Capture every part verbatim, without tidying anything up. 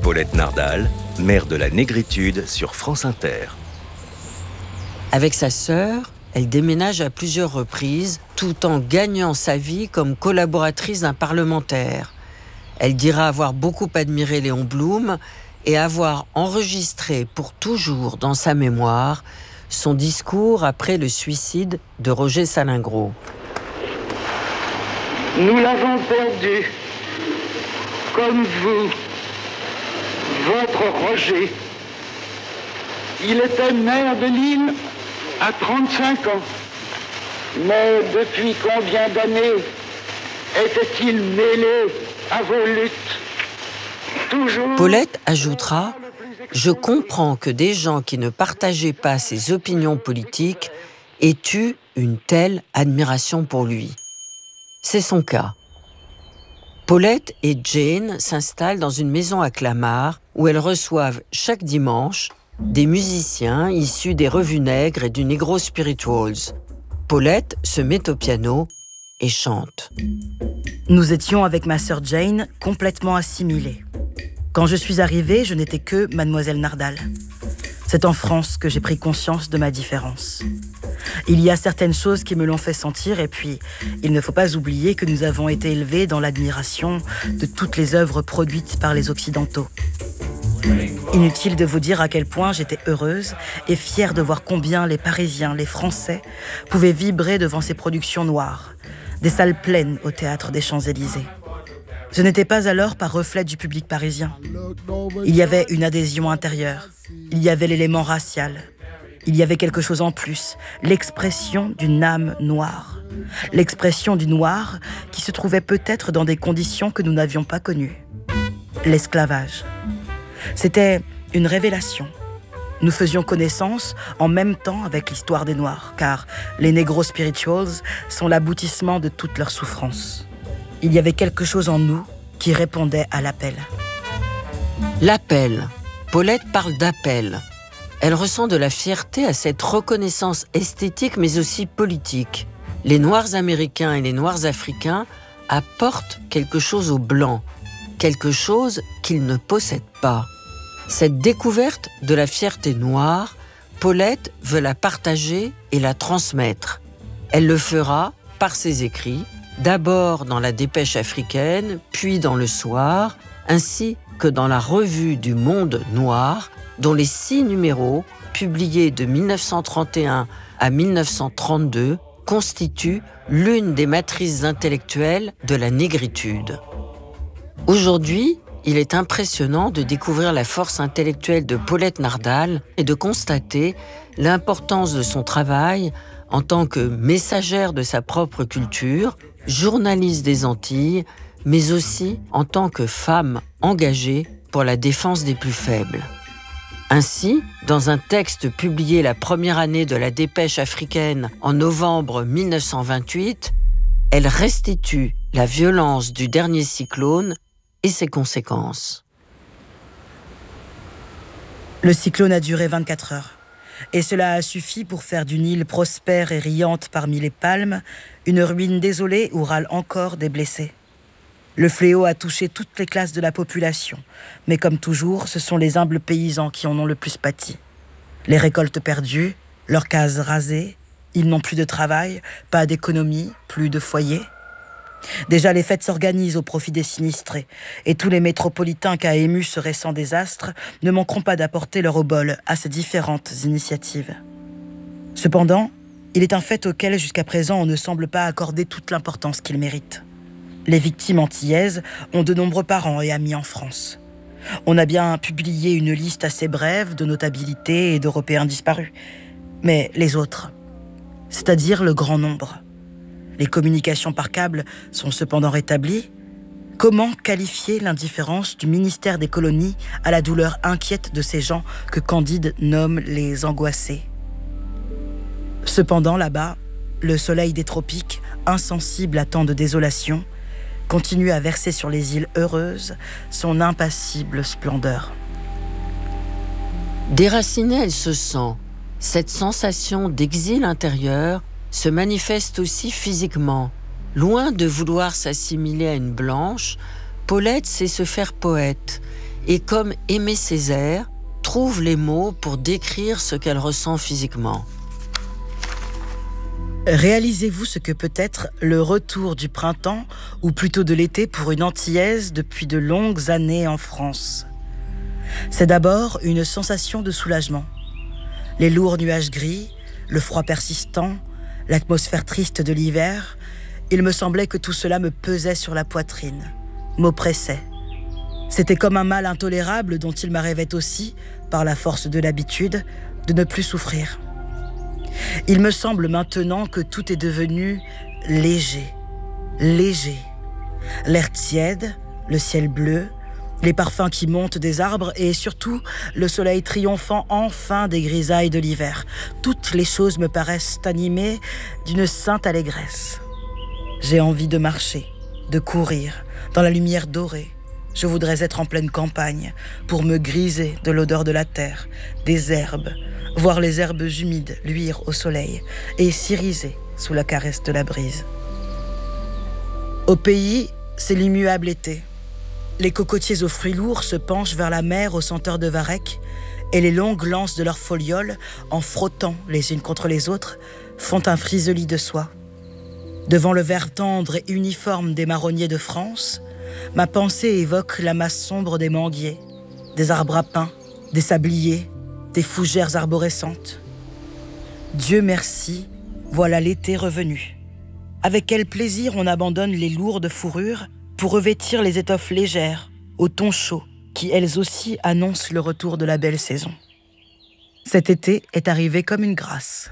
Paulette Nardal, mère de la négritude sur France Inter. Avec sa sœur, elle déménage à plusieurs reprises, tout en gagnant sa vie comme collaboratrice d'un parlementaire. Elle dira avoir beaucoup admiré Léon Blum et avoir enregistré pour toujours dans sa mémoire son discours après le suicide de Roger Salingro. Nous l'avons perdu, comme vous, votre Roger. Il était maire de Lille à trente-cinq ans. Mais depuis combien d'années était-il mêlé à vos luttes? Toujours... Paulette ajoutera « Je comprends que des gens qui ne partageaient pas ses opinions politiques aient eu une telle admiration pour lui. » C'est son cas. Paulette et Jane s'installent dans une maison à Clamart où elles reçoivent chaque dimanche des musiciens issus des revues nègres et du Negro Spirituals. Paulette se met au piano et chante. Nous étions avec ma sœur Jane complètement assimilés. Quand je suis arrivée, je n'étais que Mademoiselle Nardal. C'est en France que j'ai pris conscience de ma différence. Il y a certaines choses qui me l'ont fait sentir et puis il ne faut pas oublier que nous avons été élevés dans l'admiration de toutes les œuvres produites par les Occidentaux. Inutile de vous dire à quel point j'étais heureuse et fière de voir combien les Parisiens, les Français, pouvaient vibrer devant ces productions noires, des salles pleines au théâtre des Champs-Élysées. Ce n'était pas alors par reflet du public parisien. Il y avait une adhésion intérieure, il y avait l'élément racial, il y avait quelque chose en plus, l'expression d'une âme noire. L'expression du noir qui se trouvait peut-être dans des conditions que nous n'avions pas connues. L'esclavage. C'était une révélation. Nous faisions connaissance en même temps avec l'histoire des Noirs, car les Negro Spirituals sont l'aboutissement de toutes leurs souffrances. Il y avait quelque chose en nous qui répondait à l'appel. L'appel. Paulette parle d'appel. Elle ressent de la fierté à cette reconnaissance esthétique mais aussi politique. Les Noirs américains et les Noirs africains apportent quelque chose aux Blancs, quelque chose qu'ils ne possèdent pas. Cette découverte de la fierté noire, Paulette veut la partager et la transmettre. Elle le fera par ses écrits, d'abord dans la Dépêche africaine, puis dans Le Soir, ainsi que dans la Revue du Monde Noir, dont les six numéros, publiés de mille neuf cent trente et un à mille neuf cent trente-deux, constituent l'une des matrices intellectuelles de la négritude. Aujourd'hui, il est impressionnant de découvrir la force intellectuelle de Paulette Nardal et de constater l'importance de son travail en tant que messagère de sa propre culture, journaliste des Antilles, mais aussi en tant que femme engagée pour la défense des plus faibles. Ainsi, dans un texte publié la première année de la Dépêche africaine en novembre mille neuf cent vingt-huit, elle restitue la violence du dernier cyclone et ses conséquences. Le cyclone a duré vingt-quatre heures. Et cela a suffi pour faire d'une île prospère et riante parmi les palmes une ruine désolée où râlent encore des blessés. Le fléau a touché toutes les classes de la population, mais comme toujours, ce sont les humbles paysans qui en ont le plus pâti. Les récoltes perdues, leurs cases rasées, ils n'ont plus de travail, pas d'économie, plus de foyer. Déjà, les fêtes s'organisent au profit des sinistrés, et tous les métropolitains qu'a ému ce récent désastre ne manqueront pas d'apporter leur obol à ces différentes initiatives. Cependant, il est un fait auquel jusqu'à présent on ne semble pas accorder toute l'importance qu'il mérite. Les victimes antillaises ont de nombreux parents et amis en France. On a bien publié une liste assez brève de notabilités et d'Européens disparus. Mais les autres, c'est-à-dire le grand nombre. Les communications par câble sont cependant rétablies. Comment qualifier l'indifférence du ministère des colonies à la douleur inquiète de ces gens que Candide nomme les angoissés? Cependant, là-bas, le soleil des tropiques, insensible à tant de désolation, continue à verser sur les îles heureuses son impassible splendeur. Déracinée, elle se sent. Cette sensation d'exil intérieur se manifeste aussi physiquement. Loin de vouloir s'assimiler à une blanche, Paulette sait se faire poète et comme Aimé Césaire, trouve les mots pour décrire ce qu'elle ressent physiquement. Réalisez-vous ce que peut être le retour du printemps, ou plutôt de l'été pour une Antillaise depuis de longues années en France. C'est d'abord une sensation de soulagement. Les lourds nuages gris, le froid persistant, l'atmosphère triste de l'hiver, il me semblait que tout cela me pesait sur la poitrine, m'oppressait. C'était comme un mal intolérable dont il m'arrivait aussi, par la force de l'habitude, de ne plus souffrir. Il me semble maintenant que tout est devenu léger, léger. L'air tiède, le ciel bleu, les parfums qui montent des arbres et surtout le soleil triomphant enfin des grisailles de l'hiver. Toutes les choses me paraissent animées d'une sainte allégresse. J'ai envie de marcher, de courir, dans la lumière dorée. Je voudrais être en pleine campagne pour me griser de l'odeur de la terre, des herbes, voir les herbes humides luire au soleil et s'iriser sous la caresse de la brise. Au pays, c'est l'immuable été. Les cocotiers aux fruits lourds se penchent vers la mer aux senteurs de varech et les longues lances de leurs folioles, en frottant les unes contre les autres, font un friseli de soie. Devant le vert tendre et uniforme des marronniers de France, ma pensée évoque la masse sombre des manguiers, des arbres à pin, des sabliers, des fougères arborescentes. Dieu merci, voilà l'été revenu. Avec quel plaisir on abandonne les lourdes fourrures pour revêtir les étoffes légères, aux tons chauds, qui elles aussi annoncent le retour de la belle saison. Cet été est arrivé comme une grâce.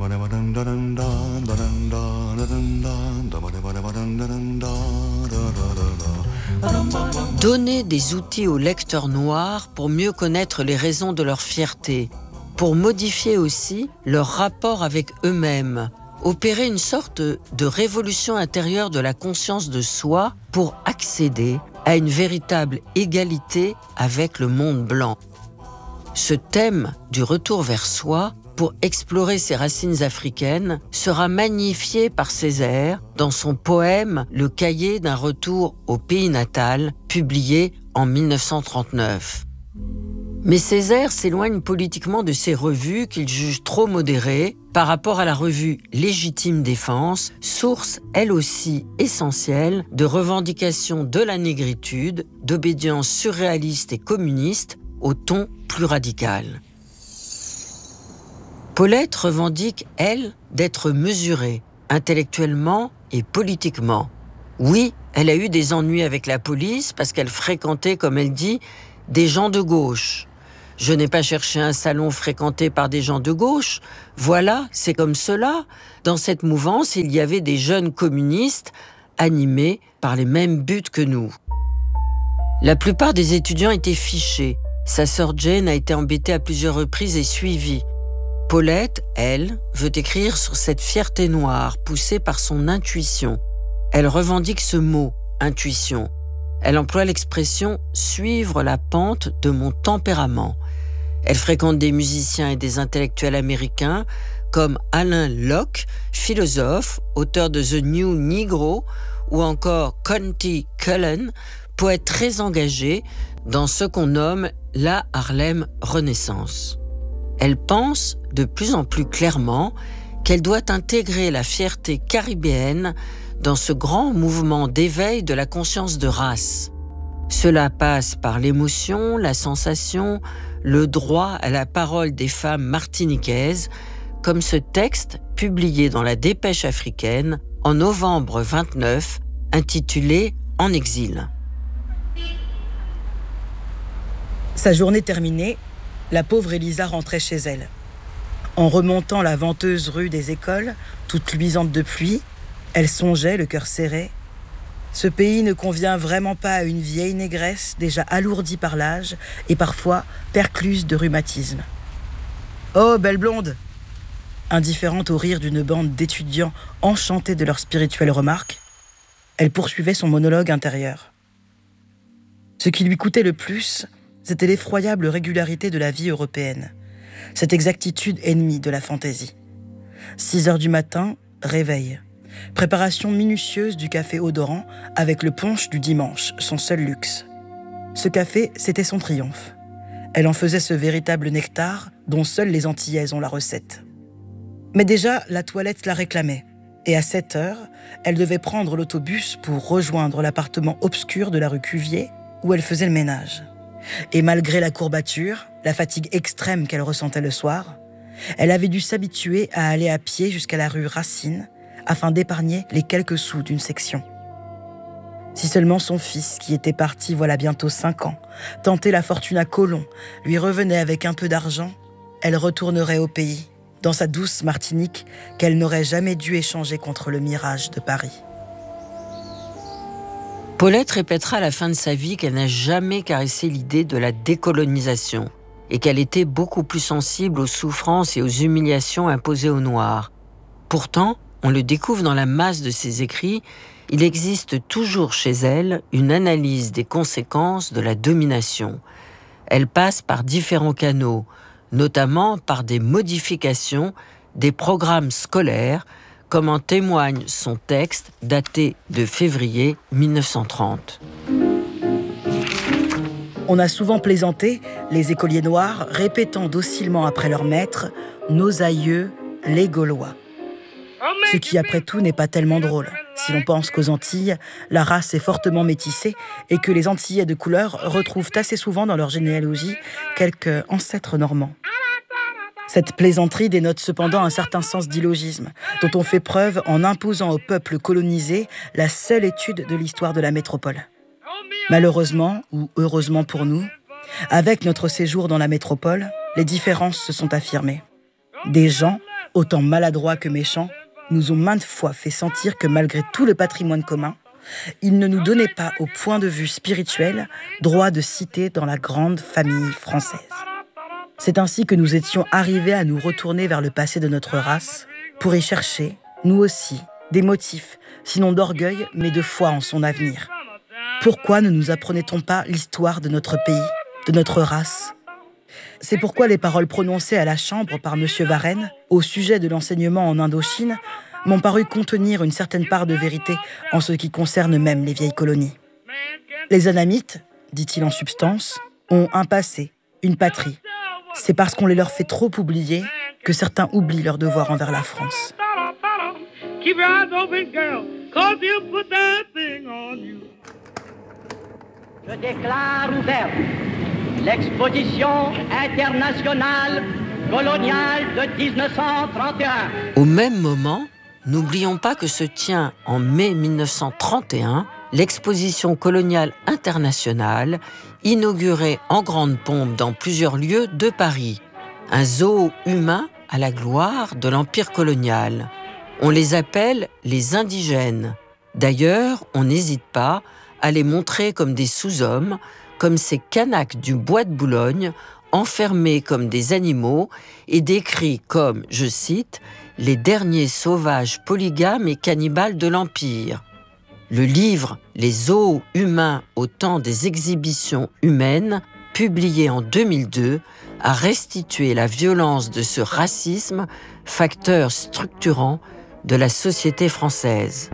Donner des outils aux lecteurs noirs pour mieux connaître les raisons de leur fierté, pour modifier aussi leur rapport avec eux-mêmes, opérer une sorte de révolution intérieure de la conscience de soi pour accéder à une véritable égalité avec le monde blanc. Ce thème du retour vers soi, pour explorer ses racines africaines, sera magnifié par Césaire dans son poème « Le cahier d'un retour au pays natal », publié en mille neuf cent trente-neuf. Mais Césaire s'éloigne politiquement de ces revues qu'il juge trop modérées par rapport à la revue Légitime Défense, source elle aussi essentielle de revendications de la négritude, d'obédience surréaliste et communiste au ton plus radical. Paulette revendique, elle, d'être mesurée, intellectuellement et politiquement. Oui, elle a eu des ennuis avec la police parce qu'elle fréquentait, comme elle dit, des gens de gauche. Je n'ai pas cherché un salon fréquenté par des gens de gauche. Voilà, c'est comme cela. Dans cette mouvance, il y avait des jeunes communistes animés par les mêmes buts que nous. La plupart des étudiants étaient fichés. Sa sœur Jane a été embêtée à plusieurs reprises et suivie. Paulette, elle, veut écrire sur cette fierté noire poussée par son intuition. Elle revendique ce mot, intuition. Elle emploie l'expression « suivre la pente de mon tempérament ». Elle fréquente des musiciens et des intellectuels américains comme Alain Locke, philosophe, auteur de The New Negro, ou encore Conti Cullen, poète très engagé dans ce qu'on nomme la Harlem Renaissance. Elle pense de plus en plus clairement qu'elle doit intégrer la fierté caribéenne dans ce grand mouvement d'éveil de la conscience de race. Cela passe par l'émotion, la sensation, le droit à la parole des femmes martiniquaises, comme ce texte publié dans la Dépêche africaine en novembre vingt-neuf, intitulé « En exil ». Sa journée terminée, la pauvre Élisa rentrait chez elle. En remontant la venteuse rue des Écoles, toute luisante de pluie, elle songeait, le cœur serré. Ce pays ne convient vraiment pas à une vieille négresse déjà alourdie par l'âge et parfois percluse de rhumatisme. « Oh, belle blonde !» Indifférente au rire d'une bande d'étudiants enchantés de leurs spirituelles remarques, elle poursuivait son monologue intérieur. Ce qui lui coûtait le plus, c'était l'effroyable régularité de la vie européenne, cette exactitude ennemie de la fantaisie. Six heures du matin, réveil. Préparation minutieuse du café odorant avec le punch du dimanche, son seul luxe. Ce café, c'était son triomphe. Elle en faisait ce véritable nectar dont seules les Antillaises ont la recette. Mais déjà, la toilette la réclamait. Et à sept heures, elle devait prendre l'autobus pour rejoindre l'appartement obscur de la rue Cuvier où elle faisait le ménage. Et malgré la courbature, la fatigue extrême qu'elle ressentait le soir, elle avait dû s'habituer à aller à pied jusqu'à la rue Racine afin d'épargner les quelques sous d'une section. Si seulement son fils, qui était parti voilà bientôt cinq ans, tenter la fortune à Colomb, lui revenait avec un peu d'argent, elle retournerait au pays, dans sa douce Martinique qu'elle n'aurait jamais dû échanger contre le mirage de Paris. Paulette répétera à la fin de sa vie qu'elle n'a jamais caressé l'idée de la décolonisation et qu'elle était beaucoup plus sensible aux souffrances et aux humiliations imposées aux Noirs. Pourtant, on le découvre dans la masse de ses écrits, il existe toujours chez elle une analyse des conséquences de la domination. Elle passe par différents canaux, notamment par des modifications des programmes scolaires, comme en témoigne son texte daté de février mille neuf cent trente. On a souvent plaisanté, les écoliers noirs répétant docilement après leur maître « nos aïeux, les Gaulois ». Ce qui, après tout, n'est pas tellement drôle, si l'on pense qu'aux Antilles, la race est fortement métissée et que les Antillais de couleur retrouvent assez souvent dans leur généalogie quelques ancêtres normands. Cette plaisanterie dénote cependant un certain sens d'illogisme, dont on fait preuve en imposant au peuple colonisé la seule étude de l'histoire de la métropole. Malheureusement, ou heureusement pour nous, avec notre séjour dans la métropole, les différences se sont affirmées. Des gens, autant maladroits que méchants, nous ont maintes fois fait sentir que malgré tout le patrimoine commun, ils ne nous donnaient pas, au point de vue spirituel, droit de citer dans la grande famille française. C'est ainsi que nous étions arrivés à nous retourner vers le passé de notre race pour y chercher, nous aussi, des motifs, sinon d'orgueil, mais de foi en son avenir. Pourquoi ne nous apprenait-on pas l'histoire de notre pays, de notre race ? C'est pourquoi les paroles prononcées à la Chambre par M. Varenne au sujet de l'enseignement en Indochine m'ont paru contenir une certaine part de vérité en ce qui concerne même les vieilles colonies. Les Anamites, dit-il en substance, ont un passé, une patrie. C'est parce qu'on les leur fait trop oublier que certains oublient leur devoir envers la France. Je déclare ouverte l'exposition internationale coloniale de dix-neuf cent trente et un. Au même moment, n'oublions pas que se tient en mai mille neuf cent trente et un l'exposition coloniale internationale, inaugurée en grande pompe dans plusieurs lieux de Paris. Un zoo humain à la gloire de l'empire colonial. On les appelle les indigènes. D'ailleurs, on n'hésite pas à les montrer comme des sous-hommes, comme ces Kanaks du bois de Boulogne, enfermés comme des animaux et décrits comme, je cite, « les derniers sauvages polygames et cannibales de l'Empire ». Le livre « Les zoos humains au temps des exhibitions humaines », publié en deux mille deux, a restitué la violence de ce racisme, facteur structurant de la société française.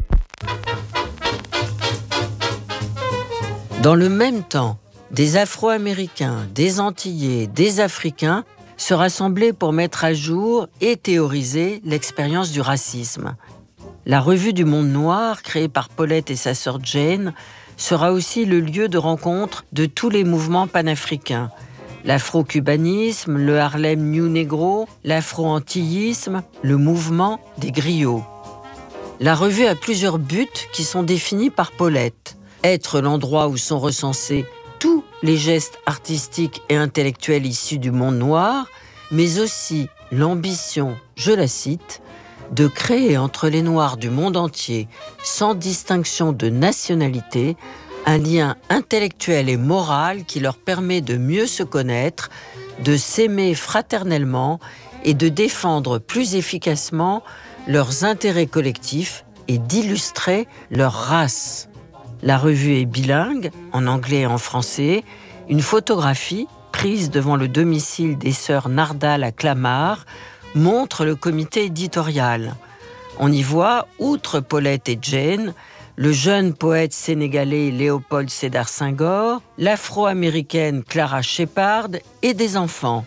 Dans le même temps, des Afro-Américains, des Antillais, des Africains se rassemblaient pour mettre à jour et théoriser l'expérience du racisme. La Revue du Monde Noir, créée par Paulette et sa sœur Jane, sera aussi le lieu de rencontre de tous les mouvements panafricains. L'afro-cubanisme, le Harlem New Negro, l'afro-antillisme, le mouvement des griots. La revue a plusieurs buts qui sont définis par Paulette. Être l'endroit où sont recensés tous les gestes artistiques et intellectuels issus du monde noir, mais aussi l'ambition, je la cite, de créer entre les Noirs du monde entier, sans distinction de nationalité, un lien intellectuel et moral qui leur permet de mieux se connaître, de s'aimer fraternellement et de défendre plus efficacement leurs intérêts collectifs et d'illustrer leur race. La revue est bilingue, en anglais et en français. Une photographie, prise devant le domicile des sœurs Nardal à Clamart, montre le comité éditorial. On y voit, outre Paulette et Jane, le jeune poète sénégalais Léopold Sédar Senghor, l'afro-américaine Clara Shepard et des enfants.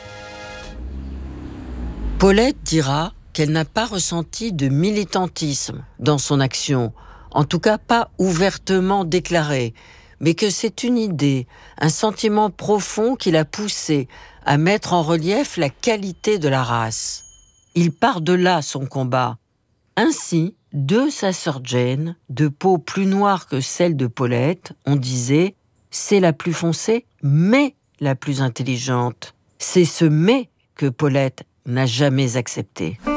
Paulette dira qu'elle n'a pas ressenti de militantisme dans son action, en tout cas pas ouvertement déclaré, mais que c'est une idée, un sentiment profond qui l'a poussée à mettre en relief la qualité de la race. Il part de là son combat. Ainsi, de sa sœur Jane, de peau plus noire que celle de Paulette, on disait « c'est la plus foncée, mais la plus intelligente ». C'est ce « mais » que Paulette n'a jamais accepté.